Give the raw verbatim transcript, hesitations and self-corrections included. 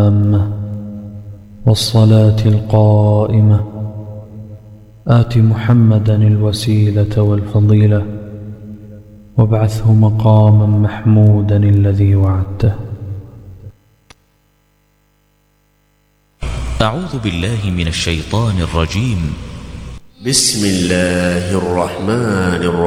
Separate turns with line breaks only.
التامة والصلاة القائمة آت محمدا الوسيلة والفضيلة وابعثه مقاما محمودا الذي وعدته.
أعوذ بالله من الشيطان الرجيم.
بسم الله الرحمن الرحيم.